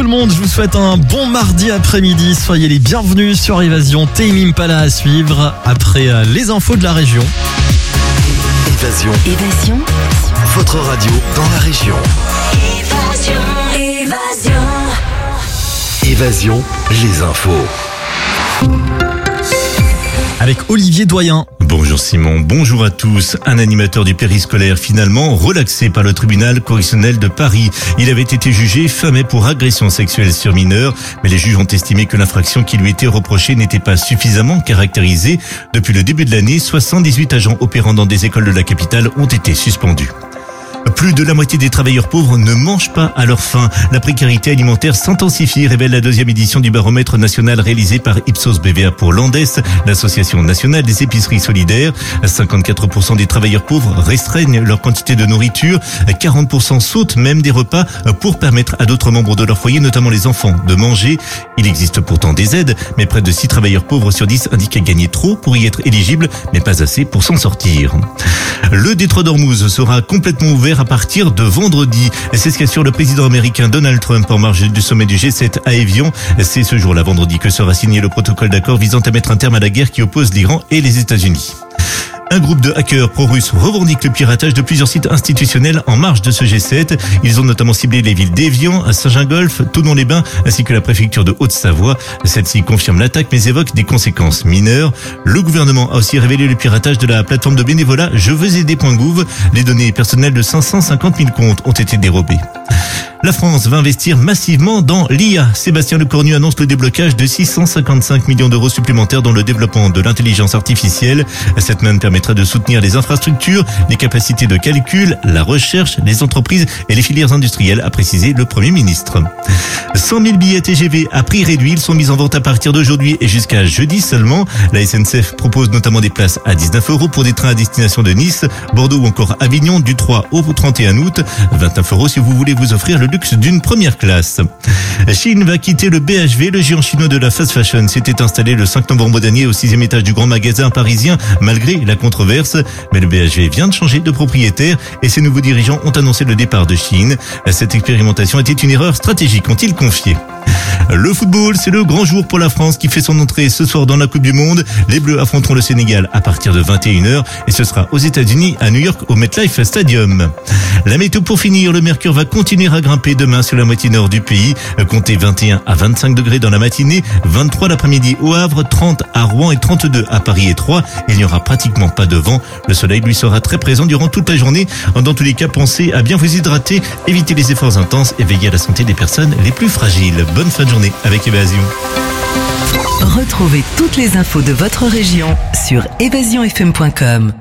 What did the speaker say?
tout le monde, je vous souhaite un bon mardi après-midi. Soyez les bienvenus sur Évasion. Tame Impala à suivre après les infos de la région. Évasion. Votre radio dans la région. Évasion, les infos. Avec Olivier Doyen. Bonjour Simon, bonjour à tous. Un animateur du périscolaire finalement relaxé par le tribunal correctionnel de Paris. Il avait été jugé fin mai pour agression sexuelle sur mineur, mais les juges ont estimé que l'infraction qui lui était reprochée n'était pas suffisamment caractérisée. Depuis le début de l'année, 78 agents opérant dans des écoles de la capitale ont été suspendus. Plus de la moitié des travailleurs pauvres ne mangent pas à leur faim. La précarité alimentaire s'intensifie, révèle la deuxième édition du baromètre national réalisé par Ipsos BVA pour l'Andes, l'association nationale des épiceries solidaires. 54% des travailleurs pauvres restreignent leur quantité de nourriture. 40% sautent même des repas pour permettre à d'autres membres de leur foyer, notamment les enfants, de manger. Il existe pourtant des aides, mais près de 6 travailleurs pauvres sur 10 indiquent gagner trop pour y être éligibles, mais pas assez pour s'en sortir. Le détroit d'Ormuz sera complètement ouvert à partir de vendredi. C'est ce qu'assure le président américain Donald Trump en marge du sommet du G7 à Évian. C'est ce jour-là, vendredi, que sera signé le protocole d'accord visant à mettre un terme à la guerre qui oppose l'Iran et les États-Unis. Un groupe de hackers pro-russes revendique le piratage de plusieurs sites institutionnels en marge de ce G7. Ils ont notamment ciblé les villes d'Évian, Saint-Gingolph, Thonon-les-Bains ainsi que la préfecture de Haute-Savoie. Celle-ci confirme l'attaque mais évoque des conséquences mineures. Le gouvernement a aussi révélé le piratage de la plateforme de bénévolat jeveuxaider.gouv. Les données personnelles de 550 000 comptes ont été dérobées. La France va investir massivement dans l'IA. Sébastien Lecornu annonce le déblocage de 655 millions d'euros supplémentaires dans le développement de l'intelligence artificielle. Cette manne permettra de soutenir les infrastructures, les capacités de calcul, la recherche, les entreprises et les filières industrielles, a précisé le Premier ministre. 100 000 billets TGV à prix réduit. Ils sont mis en vente à partir d'aujourd'hui et jusqu'à jeudi seulement. La SNCF propose notamment des places à 19 € pour des trains à destination de Nice, Bordeaux ou encore Avignon du 3 au 31 août. 29 € si vous voulez vous offrir le luxe d'une première classe. Chine va quitter le BHV. Le géant chinois de la fast fashion s'était installé le 5 novembre dernier au 6e étage du grand magasin parisien malgré la controverse. Mais le BHV vient de changer de propriétaire et ses nouveaux dirigeants ont annoncé le départ de Chine. Cette expérimentation était une erreur stratégique, ont-ils confié. Le football, c'est le grand jour pour la France qui fait son entrée ce soir dans la Coupe du Monde. Les Bleus affronteront le Sénégal à partir de 21h et ce sera aux États-Unis à New York au MetLife Stadium. La météo pour finir, le mercure va continuer à grimper demain sur la moitié nord du pays. Comptez 21 à 25 degrés dans la matinée, 23 l'après-midi au Havre, 30 à Rouen et 32 à Paris et Troyes. Il n'y aura pratiquement pas de vent. Le soleil lui sera très présent durant toute la journée. Dans tous les cas, pensez à bien vous hydrater, évitez les efforts intenses et veillez à la santé des personnes les plus fragiles. Bonne fin de journée avec Évasion. Retrouvez toutes les infos de votre région sur évasionfm.com.